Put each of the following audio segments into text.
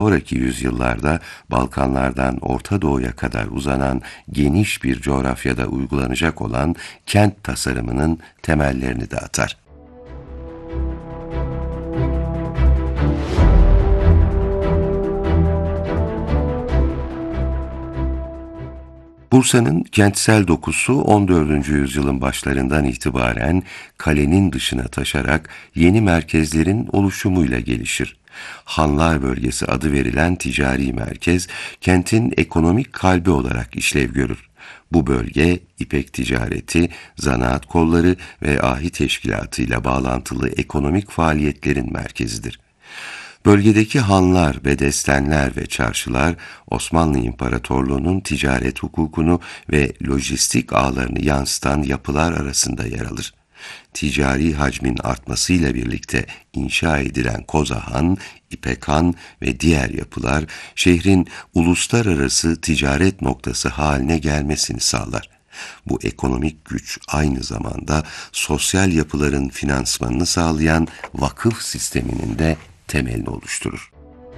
Sonraki yüzyıllarda Balkanlardan Orta Doğu'ya kadar uzanan geniş bir coğrafyada uygulanacak olan kent tasarımının temellerini de atar. Bursa'nın kentsel dokusu 14. yüzyılın başlarından itibaren kalenin dışına taşarak yeni merkezlerin oluşumuyla gelişir. Hanlar bölgesi adı verilen ticari merkez, kentin ekonomik kalbi olarak işlev görür. Bu bölge, ipek ticareti, zanaat kolları ve ahi teşkilatıyla bağlantılı ekonomik faaliyetlerin merkezidir. Bölgedeki hanlar, bedestenler ve çarşılar Osmanlı İmparatorluğu'nun ticaret hukukunu ve lojistik ağlarını yansıtan yapılar arasında yer alır. Ticari hacmin artmasıyla birlikte inşa edilen Kozahan, İpekhan ve diğer yapılar şehrin uluslararası ticaret noktası haline gelmesini sağlar. Bu ekonomik güç aynı zamanda sosyal yapıların finansmanını sağlayan vakıf sisteminin de temelini oluşturur.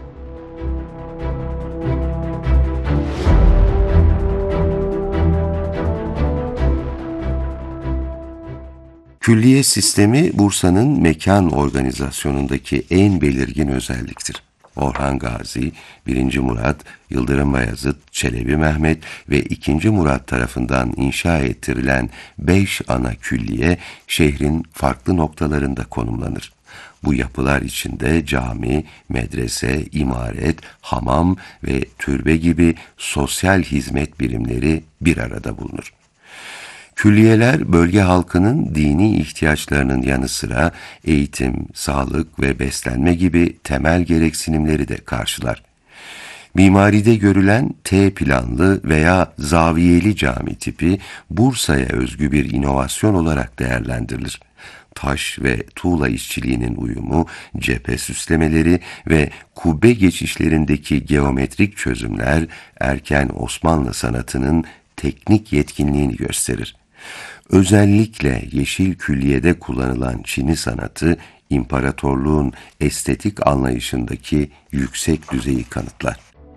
Külliye sistemi Bursa'nın mekan organizasyonundaki en belirgin özelliktir. Orhan Gazi, 1. Murat, Yıldırım Bayezid, Çelebi Mehmet ve 2. Murat tarafından inşa ettirilen 5 ana külliye şehrin farklı noktalarında konumlanır. Bu yapılar içinde cami, medrese, imaret, hamam ve türbe gibi sosyal hizmet birimleri bir arada bulunur. Külliyeler bölge halkının dini ihtiyaçlarının yanı sıra eğitim, sağlık ve beslenme gibi temel gereksinimleri de karşılar. Mimaride görülen T planlı veya zaviyeli cami tipi Bursa'ya özgü bir inovasyon olarak değerlendirilir. Taş ve tuğla işçiliğinin uyumu, cephe süslemeleri ve kubbe geçişlerindeki geometrik çözümler erken Osmanlı sanatının teknik yetkinliğini gösterir. Özellikle yeşil külliyede kullanılan çini sanatı, imparatorluğun estetik anlayışındaki yüksek düzeyi kanıtlar.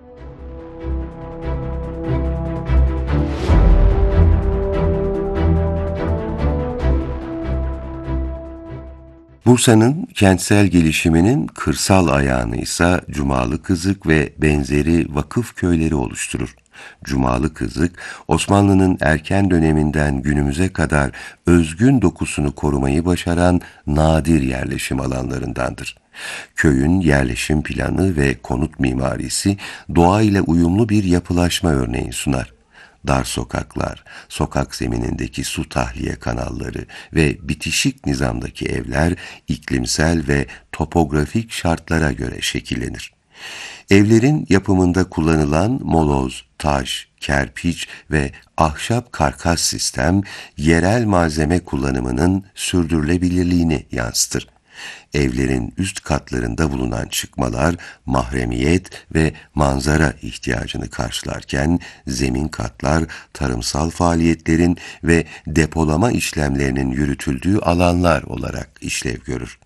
Bursa'nın kentsel gelişiminin kırsal ayağını ise Cumalı Kızık ve benzeri vakıf köyleri oluşturur. Cumalı Kızık, Osmanlı'nın erken döneminden günümüze kadar özgün dokusunu korumayı başaran nadir yerleşim alanlarındandır. Köyün yerleşim planı ve konut mimarisi doğayla uyumlu bir yapılaşma örneği sunar. Dar sokaklar, sokak zeminindeki su tahliye kanalları ve bitişik nizamdaki evler iklimsel ve topografik şartlara göre şekillenir. Evlerin yapımında kullanılan moloz, taş, kerpiç ve ahşap karkas sistem, yerel malzeme kullanımının sürdürülebilirliğini yansıtır. Evlerin üst katlarında bulunan çıkmalar, mahremiyet ve manzara ihtiyacını karşılarken, zemin katlar, tarımsal faaliyetlerin ve depolama işlemlerinin yürütüldüğü alanlar olarak işlev görür.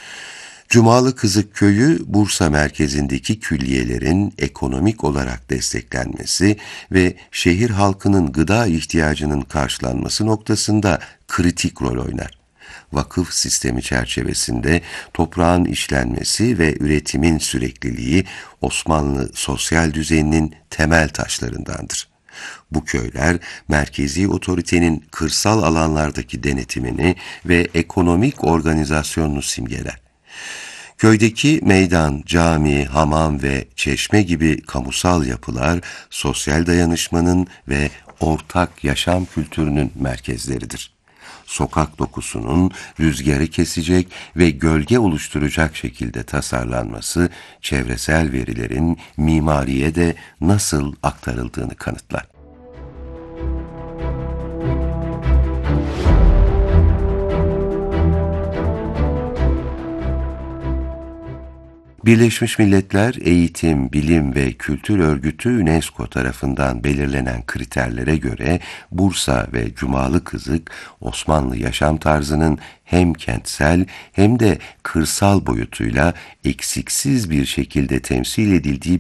Cumalı Kızık Köyü, Bursa merkezindeki külliyelerin ekonomik olarak desteklenmesi ve şehir halkının gıda ihtiyacının karşılanması noktasında kritik rol oynar. Vakıf sistemi çerçevesinde toprağın işlenmesi ve üretimin sürekliliği Osmanlı sosyal düzeninin temel taşlarındandır. Bu köyler, merkezi otoritenin kırsal alanlardaki denetimini ve ekonomik organizasyonunu simgeler. Köydeki meydan, cami, hamam ve çeşme gibi kamusal yapılar, sosyal dayanışmanın ve ortak yaşam kültürünün merkezleridir. Sokak dokusunun rüzgarı kesecek ve gölge oluşturacak şekilde tasarlanması, çevresel verilerin mimariye de nasıl aktarıldığını kanıtlar. Birleşmiş Milletler Eğitim, Bilim ve Kültür Örgütü UNESCO tarafından belirlenen kriterlere göre Bursa ve Cumalı Kızık, Osmanlı yaşam tarzının hem kentsel hem de kırsal boyutuyla eksiksiz bir şekilde temsil edildiği